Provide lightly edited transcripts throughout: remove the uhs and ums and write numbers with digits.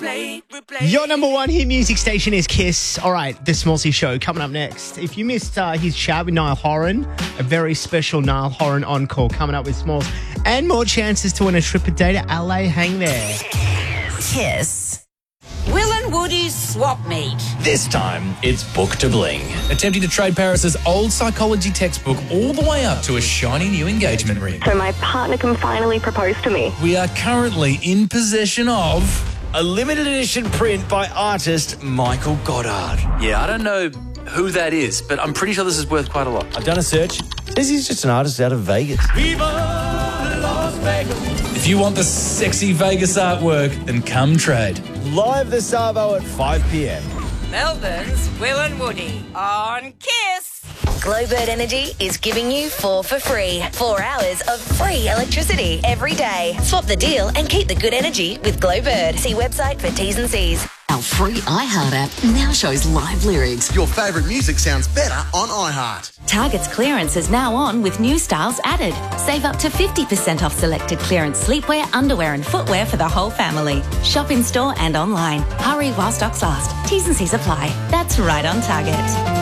Your number one hit music station is Kiss. All right, the Smallsy Show coming up next. If you missed his chat with Niall Horan, a very special Niall Horan encore coming up with Smalls, and more chances to win a trip a day to LA. Hang there. Kiss. Will and Woody's swap meet. This time, it's Book to Bling. Attempting to trade Paris's old psychology textbook all the way up to a shiny new engagement ring. So my partner can finally propose to me. We are currently in possession of a limited edition print by artist Michael Goddard. Yeah, I don't know who that is, but I'm pretty sure this is worth quite a lot. I've done a search. Says he's just an artist out of Vegas. Viva Las Vegas. If you want the sexy Vegas artwork, then come trade. Live this Savo at 5 p.m. Melbourne's Will and Woody on Kiss. Glowbird Energy is giving you 4 for free. 4 hours of free electricity every day. Swap the deal and keep the good energy with Glowbird. See website for T's and C's. Our free iHeart app now shows live lyrics. Your favourite music sounds better on iHeart. Target's clearance is now on with new styles added. Save up to 50% off selected clearance sleepwear, underwear and footwear for the whole family. Shop in store and online. Hurry while stocks last. T's and C's apply. That's right on Target.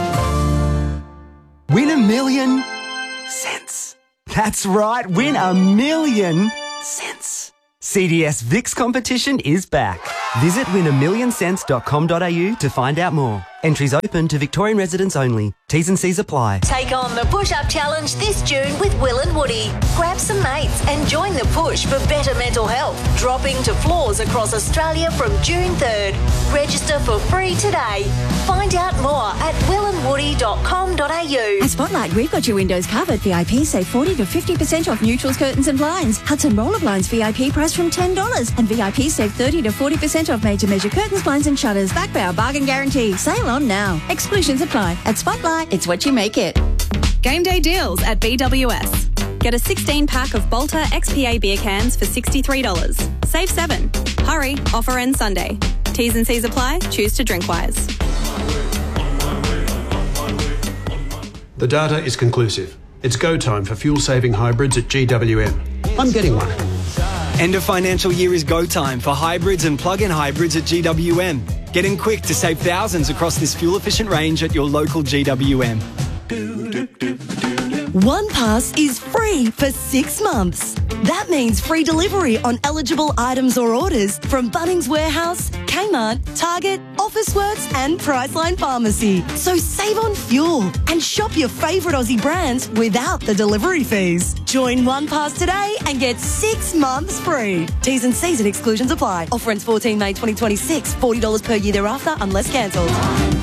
Win $1 million cents. That's right, win $1 million cents. CDS VIX competition is back. Visit win1millioncents.com.au to find out more. Entries open to Victorian residents only. T's and C's apply. Take on the push-up challenge this June with Will and Woody. Grab some mates and join the push for better mental health. Dropping to floors across Australia from June 3rd. Register for free today. Find out more at willandwoody.com.au. At Spotlight, we've got your windows covered. VIP save 40 to 50% off neutrals, curtains and blinds. Hudson Roller Blinds VIP price from $10. And VIP save 30 to 40% off made-to-measure curtains, blinds and shutters. Back by our bargain guarantee. Sale on now. Exclusions apply. At Spotlight, it's what you make it. Game day deals at BWS. Get a 16-pack of Bolter XPA beer cans for $63. Save $7. Hurry, offer ends Sunday. T's and C's apply. Choose to drink wise. The data is conclusive. It's go time for fuel-saving hybrids at GWM. I'm getting one. End of financial year is go time for hybrids and plug-in hybrids at GWM. Get in quick to save thousands across this fuel-efficient range at your local GWM. OnePass is free for 6 months. That means free delivery on eligible items or orders from Bunnings Warehouse, Kmart, Target, Officeworks and Priceline Pharmacy. So save on fuel and shop your favourite Aussie brands without the delivery fees. Join OnePass today and get 6 months free. T's and C's and exclusions apply. Offer ends 14 May 2026. $40 per year thereafter unless cancelled.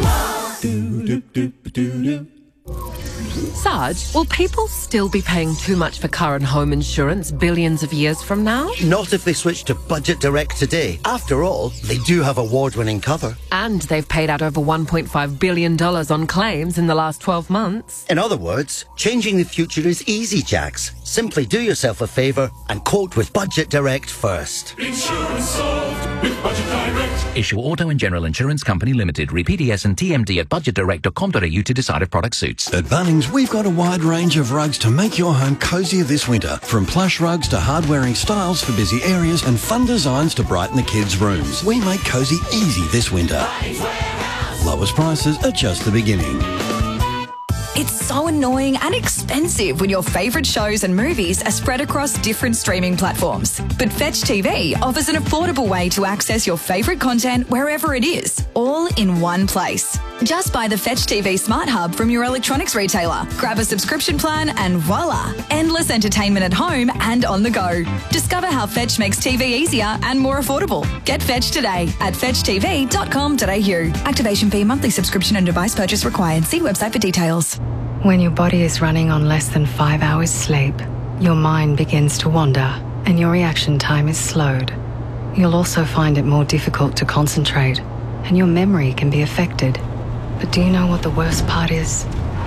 Sarge, will people still be paying too much for car and home insurance billions of years from now? Not if they switch to Budget Direct today. After all, they do have award-winning cover. And they've paid out over $1.5 billion on claims in the last 12 months. In other words, changing the future is easy, Jax. Simply do yourself a favour and quote with Budget Direct first. Insurance solved with Budget Direct. Issue Auto and General Insurance Company Limited. Read PDS and TMD at budgetdirect.com.au to decide if product suits. At Bunnings, we've got a wide range of rugs to make your home cosier this winter. From plush rugs to hard-wearing styles for busy areas and fun designs to brighten the kids' rooms. We make cosy easy this winter. Lowest prices are just the beginning. It's so annoying and expensive when your favourite shows and movies are spread across different streaming platforms. But Fetch TV offers an affordable way to access your favourite content wherever it is, all in one place. Just buy the Fetch TV Smart Hub from your electronics retailer, grab a subscription plan and voila! Endless entertainment at home and on the go. Discover how Fetch makes TV easier and more affordable. Get Fetch today at fetchtv.com.au. Activation fee, monthly subscription and device purchase required. See website for details. When your body is running on less than 5 hours sleep, your mind begins to wander and your reaction time is slowed. You'll also find it more difficult to concentrate and your memory can be affected. But do you know what the worst part is?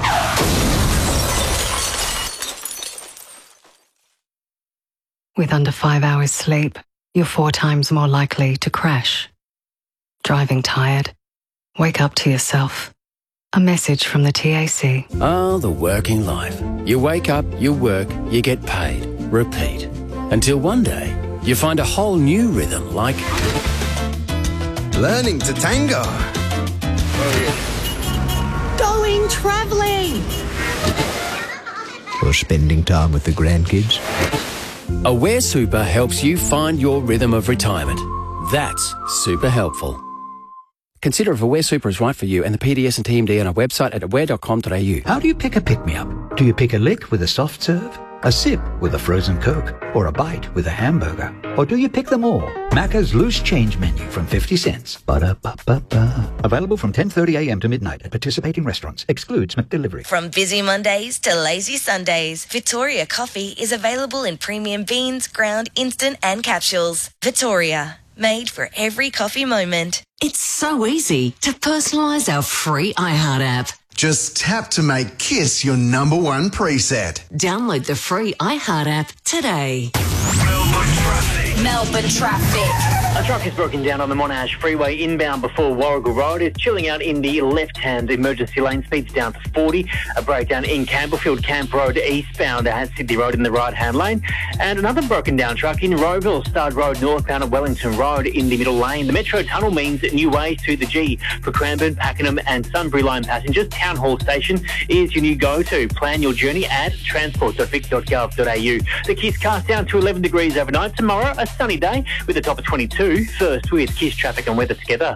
With under 5 hours sleep, you're 4 times more likely to crash. Driving tired? Wake up to yourself. A message from the TAC. Oh, the working life. You wake up, you work, you get paid. Repeat. Until one day, you find a whole new rhythm like... learning to tango. Going travelling. Or spending time with the grandkids. Aware Super helps you find your rhythm of retirement. That's super helpful. Consider if Aware Super is right for you and the PDS and TMD on our website at aware.com.au. How do you pick a pick-me-up? Do you pick a lick with a soft serve, a sip with a frozen Coke, or a bite with a hamburger? Or do you pick them all? Macca's Loose Change Menu from 50 cents. Ba-da-ba-ba-ba. Available from 10:30 a.m. to midnight at participating restaurants. Excludes McDelivery. From busy Mondays to lazy Sundays, Victoria Coffee is available in premium beans, ground, instant and capsules. Victoria, made for every coffee moment. It's so easy to personalise our free iHeart app. Just tap to make KISS your number one preset. Download the free iHeart app today. Melbourne traffic. A truck is broken down on the Monash Freeway inbound before Warrigal Road. It's chilling out in the left-hand emergency lane. Speeds down to 40. A breakdown in Campbellfield Camp Road eastbound at Sydney Road in the right-hand lane. And another broken down truck in Rowville, Stud Road northbound at Wellington Road in the middle lane. The Metro Tunnel means new ways to the G for Cranbourne, Pakenham and Sunbury line passengers. Town Hall Station is your new go-to. Plan your journey at transport.vic.gov.au. The KISS cast down to 11 degrees overnight. Tomorrow, a sunny day with a top of 22. First with KISS traffic and weather together.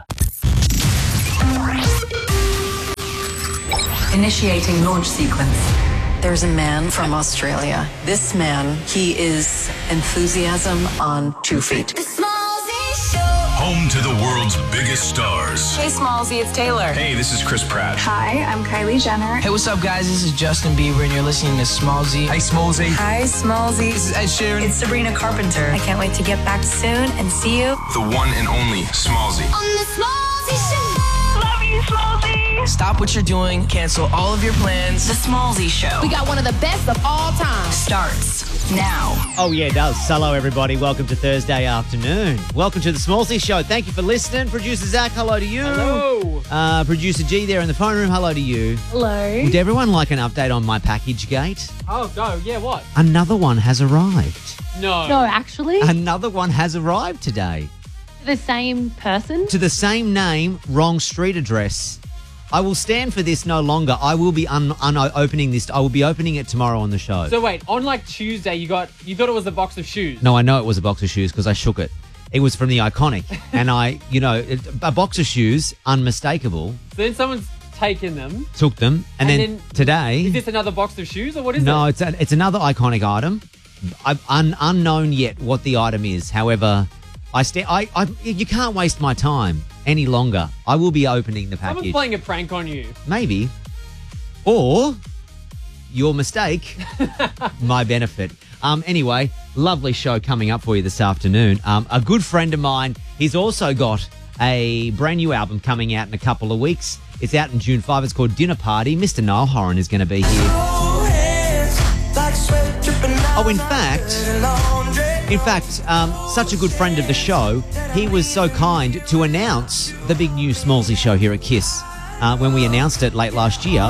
Initiating launch sequence. There's a man from Australia. This man, he is enthusiasm on 2 feet. Home to the world's biggest stars. Hey, Smallsy, it's Taylor. Hey, this is Chris Pratt. Hi, I'm Kylie Jenner. Hey, what's up, guys? This is Justin Bieber, and you're listening to Smallsy. Hey, Smallsy. Hi, Smallsy. This is Ed Sheeran. It's Sabrina Carpenter. I can't wait to get back soon and see you. The one and only Smallsy. On the Smallsy Show. Love you, Smallsy. Stop what you're doing. Cancel all of your plans. The Smallsy Show. We got one of the best of all time. Starts now. Oh, yeah, it does. Hello, everybody. Welcome to Thursday afternoon. Welcome to the Smallsy Show. Thank you for listening. Producer Zach, hello to you. Hello. Producer G there in the phone room, hello to you. Hello. Would everyone like an update on my package gate? Oh, no. Yeah, what? Another one has arrived. No. No, actually. Another one has arrived today. The same person? To the same name, wrong street address. I will stand for this no longer. I will be opening this. I will be opening it tomorrow on the show. So wait, on like Tuesday, you thought it was a box of shoes. No, I know it was a box of shoes because I shook it. It was from the Iconic. And a box of shoes, unmistakable. So then someone's taken them. Took them. And then today... Is this another box of shoes or what is it? No, it's another Iconic item. Unknown yet what the item is. However, you can't waste my time any longer. I will be opening the package. Someone's playing a prank on you. Maybe. Or your mistake, my benefit. Anyway, lovely show coming up for you this afternoon. A good friend of mine, he's also got a brand new album coming out in a couple of weeks. It's out in June 5. It's called Dinner Party. Mr. Niall Horan is going to be here. Oh, in fact, such a good friend of the show, he was so kind to announce the big new Smallsy show here at KISS when we announced it late last year.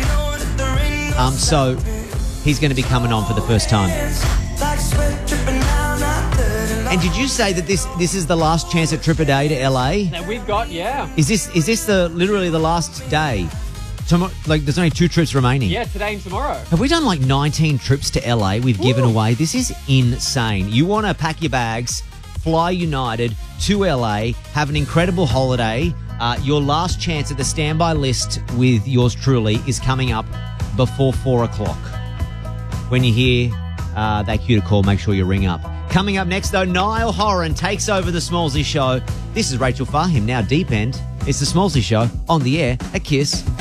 So he's going to be coming on for the first time. And did you say that this is the last chance at Trip a Day to LA? That we've got, yeah. Is this literally the last day? There's only 2 trips remaining. Yeah, today and tomorrow. Have we done 19 trips to LA we've given away? This is insane. You want to pack your bags, fly United to LA, have an incredible holiday. Your last chance at the standby list with yours truly is coming up before 4 o'clock. When you hear that cue to call, make sure you ring up. Coming up next, though, Niall Horan takes over the Smallsy Show. This is Rachel Fahim, now Deep End. It's the Smallsy Show on the air at KISS.